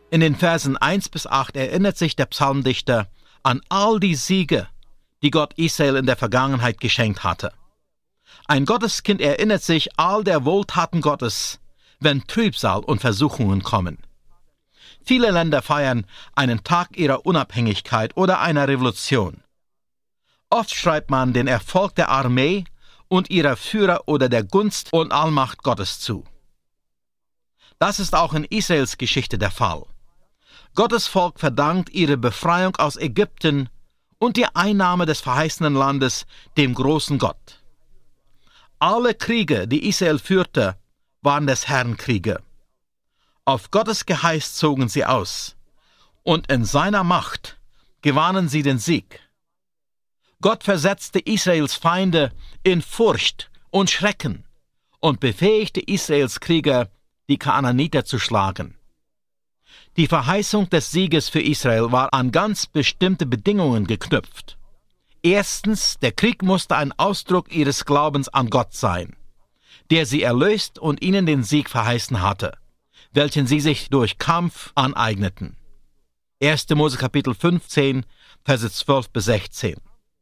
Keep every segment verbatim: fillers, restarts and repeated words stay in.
In den Versen eins bis acht erinnert sich der Psalmdichter an all die Siege, die Gott Israel in der Vergangenheit geschenkt hatte. Ein Gotteskind erinnert sich all der Wohltaten Gottes, wenn Trübsal und Versuchungen kommen. Viele Länder feiern einen Tag ihrer Unabhängigkeit oder einer Revolution. Oft schreibt man den Erfolg der Armee und ihrer Führer oder der Gunst und Allmacht Gottes zu. Das ist auch in Israels Geschichte der Fall. Gottes Volk verdankt ihre Befreiung aus Ägypten und die Einnahme des verheißenen Landes dem großen Gott. Alle Kriege, die Israel führte, waren des Herrn Kriege. Auf Gottes Geheiß zogen sie aus, und in seiner Macht gewannen sie den Sieg. Gott versetzte Israels Feinde in Furcht und Schrecken und befähigte Israels Krieger, die Kanaaniter zu schlagen. Die Verheißung des Sieges für Israel war an ganz bestimmte Bedingungen geknüpft. Erstens, der Krieg musste ein Ausdruck ihres Glaubens an Gott sein, der sie erlöst und ihnen den Sieg verheißen hatte, welchen sie sich durch Kampf aneigneten. erster Mose Kapitel fünfzehn, Verse zwölf bis sechzehn.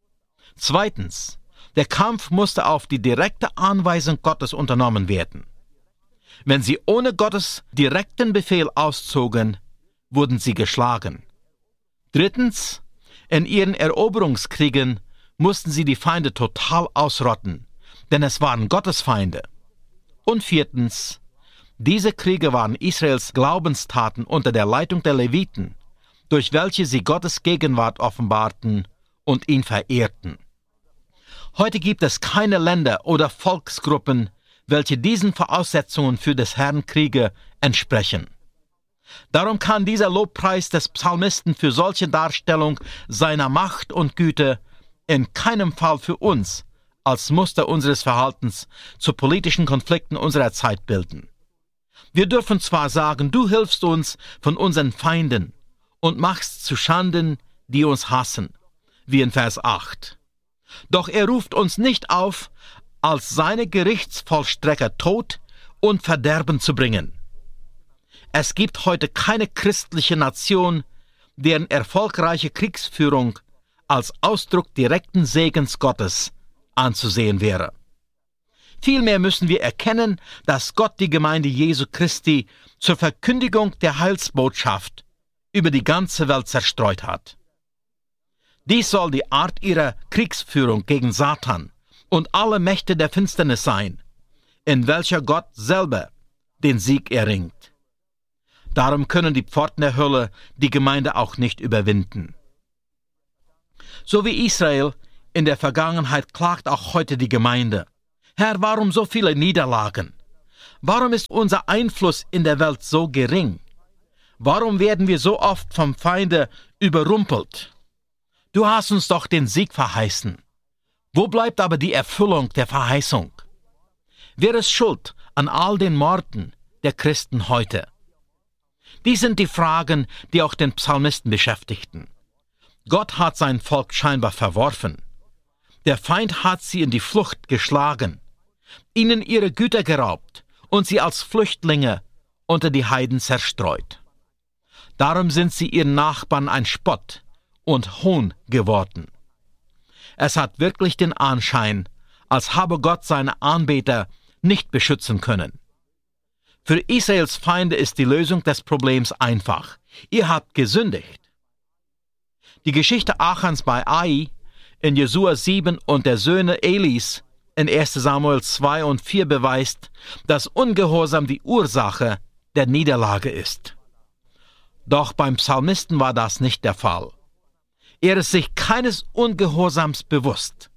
Zweitens, der Kampf musste auf die direkte Anweisung Gottes unternommen werden. Wenn sie ohne Gottes direkten Befehl auszogen, wurden sie geschlagen. Drittens, in ihren Eroberungskriegen mussten sie die Feinde total ausrotten, denn es waren Gottes Feinde. Und viertens, diese Kriege waren Israels Glaubenstaten unter der Leitung der Leviten, durch welche sie Gottes Gegenwart offenbarten und ihn verehrten. Heute gibt es keine Länder oder Volksgruppen, welche diesen Voraussetzungen für des Herrn Kriege entsprechen. Darum kann dieser Lobpreis des Psalmisten für solche Darstellung seiner Macht und Güte in keinem Fall für uns als Muster unseres Verhaltens zu politischen Konflikten unserer Zeit bilden. Wir dürfen zwar sagen, du hilfst uns von unseren Feinden und machst zu Schanden, die uns hassen, wie in Vers acht. Doch er ruft uns nicht auf, als seine Gerichtsvollstrecker Tod und Verderben zu bringen. Es gibt heute keine christliche Nation, deren erfolgreiche Kriegsführung als Ausdruck direkten Segens Gottes anzusehen wäre. Vielmehr müssen wir erkennen, dass Gott die Gemeinde Jesu Christi zur Verkündigung der Heilsbotschaft über die ganze Welt zerstreut hat. Dies soll die Art ihrer Kriegsführung gegen Satan und alle Mächte der Finsternis sein, in welcher Gott selber den Sieg erringt. Darum können die Pforten der Hölle die Gemeinde auch nicht überwinden. So wie Israel in der Vergangenheit klagt auch heute die Gemeinde: Herr, warum so viele Niederlagen? Warum ist unser Einfluss in der Welt so gering? Warum werden wir so oft vom Feinde überrumpelt? Du hast uns doch den Sieg verheißen. Wo bleibt aber die Erfüllung der Verheißung? Wer ist schuld an all den Morden der Christen heute? Dies sind die Fragen, die auch den Psalmisten beschäftigten. Gott hat sein Volk scheinbar verworfen. Der Feind hat sie in die Flucht geschlagen, ihnen ihre Güter geraubt und sie als Flüchtlinge unter die Heiden zerstreut. Darum sind sie ihren Nachbarn ein Spott und Hohn geworden. Es hat wirklich den Anschein, als habe Gott seine Anbeter nicht beschützen können. Für Israels Feinde ist die Lösung des Problems einfach: Ihr habt gesündigt. Die Geschichte Achans bei Ai in Jesua sieben und der Söhne Elis in erster Samuel zwei und vier beweist, dass Ungehorsam die Ursache der Niederlage ist. Doch beim Psalmisten war das nicht der Fall. Er ist sich keines Ungehorsams bewusst.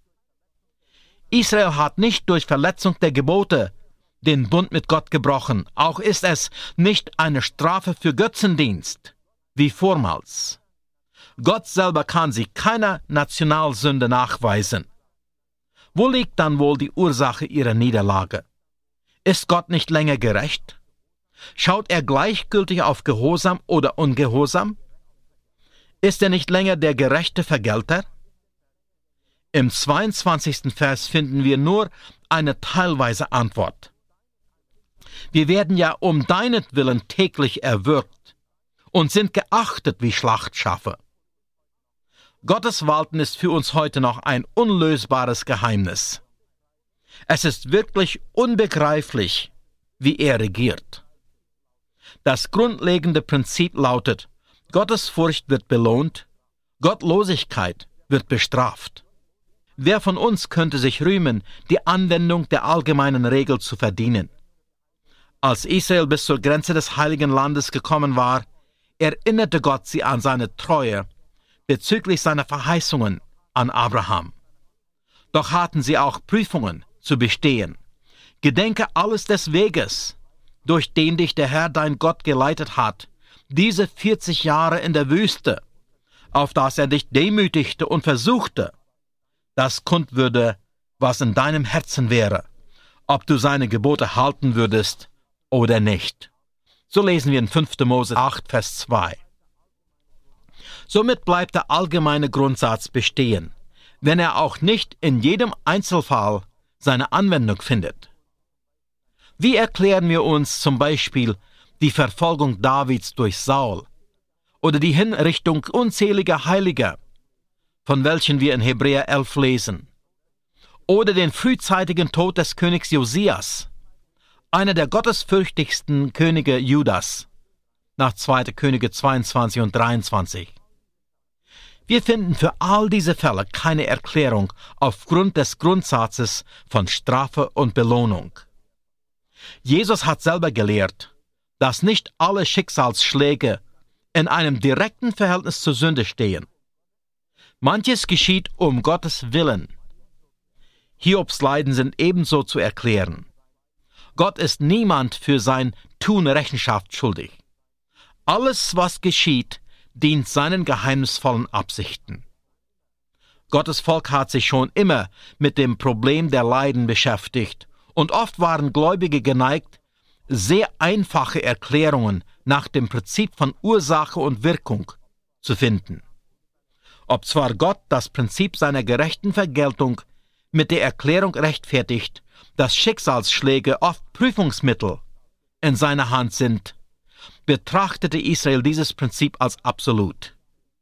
Israel hat nicht durch Verletzung der Gebote den Bund mit Gott gebrochen, auch ist es nicht eine Strafe für Götzendienst, wie vormals. Gott selber kann sie keiner Nationalsünde nachweisen. Wo liegt dann wohl die Ursache ihrer Niederlage? Ist Gott nicht länger gerecht? Schaut er gleichgültig auf Gehorsam oder Ungehorsam? Ist er nicht länger der gerechte Vergelter? Im zweiundzwanzigsten Vers finden wir nur eine teilweise Antwort. Wir werden ja um deinetwillen täglich erwürgt, und sind geachtet wie Schlachtschafe. Gottes Walten ist für uns heute noch ein unlösbares Geheimnis. Es ist wirklich unbegreiflich, wie er regiert. Das grundlegende Prinzip lautet: Gottesfurcht wird belohnt, Gottlosigkeit wird bestraft. Wer von uns könnte sich rühmen, die Anwendung der allgemeinen Regel zu verdienen? Als Israel bis zur Grenze des Heiligen Landes gekommen war, erinnerte Gott sie an seine Treue bezüglich seiner Verheißungen an Abraham. Doch hatten sie auch Prüfungen zu bestehen. Gedenke alles des Weges, durch den dich der Herr dein Gott geleitet hat, diese vierzig Jahre in der Wüste, auf das er dich demütigte und versuchte, das kund würde, was in deinem Herzen wäre, ob du seine Gebote halten würdest oder nicht. So lesen wir in fünfter Mose acht, Vers zwei. Somit bleibt der allgemeine Grundsatz bestehen, wenn er auch nicht in jedem Einzelfall seine Anwendung findet. Wie erklären wir uns zum Beispiel die Verfolgung Davids durch Saul oder die Hinrichtung unzähliger Heiliger, von welchen wir in Hebräer elf lesen, oder den frühzeitigen Tod des Königs Josias, einer der gottesfürchtigsten Könige Judas, nach zweiter Könige zweiundzwanzig und dreiundzwanzig. Wir finden für all diese Fälle keine Erklärung aufgrund des Grundsatzes von Strafe und Belohnung. Jesus hat selber gelehrt, dass nicht alle Schicksalsschläge in einem direkten Verhältnis zur Sünde stehen. Manches geschieht um Gottes Willen. Hiobs Leiden sind ebenso zu erklären. Gott ist niemand für sein Tun Rechenschaft schuldig. Alles, was geschieht, dient seinen geheimnisvollen Absichten. Gottes Volk hat sich schon immer mit dem Problem der Leiden beschäftigt, und oft waren Gläubige geneigt, sehr einfache Erklärungen nach dem Prinzip von Ursache und Wirkung zu finden. Ob zwar Gott das Prinzip seiner gerechten Vergeltung mit der Erklärung rechtfertigt, dass Schicksalsschläge oft Prüfungsmittel in seiner Hand sind, betrachtete Israel dieses Prinzip als absolut.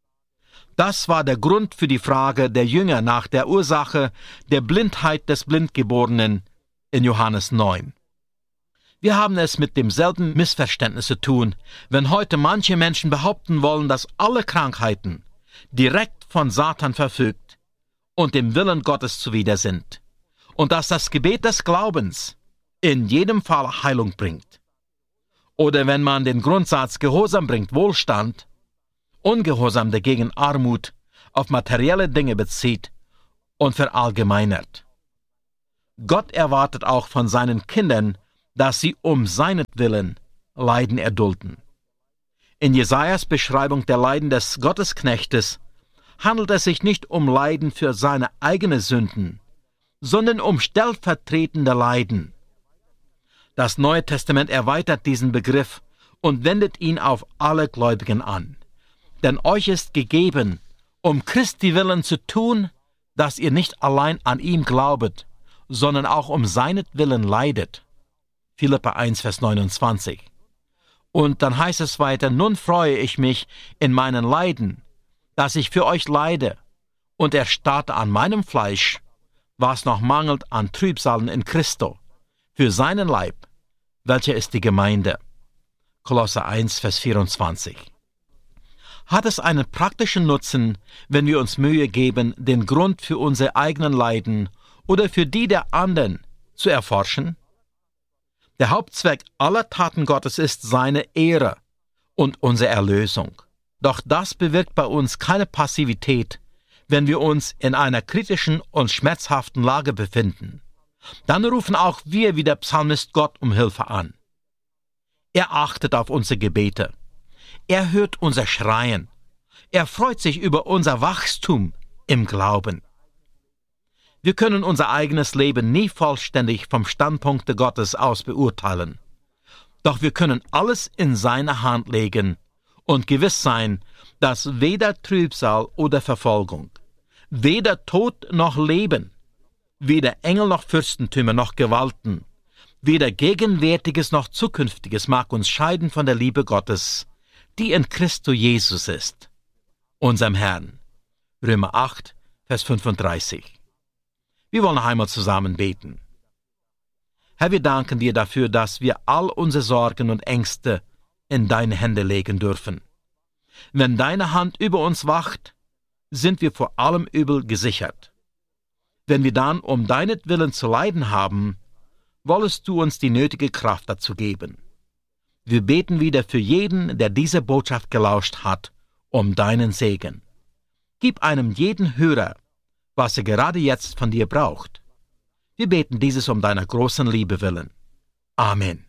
Das war der Grund für die Frage der Jünger nach der Ursache der Blindheit des Blindgeborenen in Johannes neun. Wir haben es mit demselben Missverständnis zu tun, wenn heute manche Menschen behaupten wollen, dass alle Krankheiten direkt von Satan verfügt und dem Willen Gottes zuwider sind, und dass das Gebet des Glaubens in jedem Fall Heilung bringt. Oder wenn man den Grundsatz Gehorsam bringt Wohlstand, Ungehorsam dagegen Armut auf materielle Dinge bezieht und verallgemeinert. Gott erwartet auch von seinen Kindern, dass sie um seinetwillen Leiden erdulden. In Jesajas Beschreibung der Leiden des Gottesknechtes handelt es sich nicht um Leiden für seine eigenen Sünden, sondern um stellvertretende Leiden. Das Neue Testament erweitert diesen Begriff und wendet ihn auf alle Gläubigen an. Denn euch ist gegeben, um Christi willen zu tun, dass ihr nicht allein an ihm glaubet, sondern auch um seinetwillen leidet. Philipper eins, Vers neunundzwanzig. Und dann heißt es weiter: Nun freue ich mich in meinen Leiden, dass ich für euch leide, und erstarrte an meinem Fleisch, was noch mangelt an Trübsalen in Christo, für seinen Leib, welcher ist die Gemeinde. Kolosser eins, Vers vierundzwanzig. Hat es einen praktischen Nutzen, wenn wir uns Mühe geben, den Grund für unsere eigenen Leiden oder für die der anderen zu erforschen? Der Hauptzweck aller Taten Gottes ist seine Ehre und unsere Erlösung. Doch das bewirkt bei uns keine Passivität, wenn wir uns in einer kritischen und schmerzhaften Lage befinden. Dann rufen auch wir wie der Psalmist Gott um Hilfe an. Er achtet auf unsere Gebete. Er hört unser Schreien. Er freut sich über unser Wachstum im Glauben. Wir können unser eigenes Leben nie vollständig vom Standpunkt Gottes aus beurteilen. Doch wir können alles in seine Hand legen und gewiss sein, dass weder Trübsal oder Verfolgung, weder Tod noch Leben, weder Engel noch Fürstentümer noch Gewalten, weder Gegenwärtiges noch Zukünftiges mag uns scheiden von der Liebe Gottes, die in Christo Jesus ist, unserem Herrn. Römer acht, Vers fünfunddreißig. Wir wollen noch einmal zusammen beten. Herr, wir danken dir dafür, dass wir all unsere Sorgen und Ängste in deine Hände legen dürfen. Wenn deine Hand über uns wacht, sind wir vor allem Übel gesichert. Wenn wir dann um deinetwillen zu leiden haben, wollest du uns die nötige Kraft dazu geben. Wir beten wieder für jeden, der diese Botschaft gelauscht hat, um deinen Segen. Gib einem jeden Hörer, was er gerade jetzt von dir braucht. Wir beten dieses um deiner großen Liebe willen. Amen.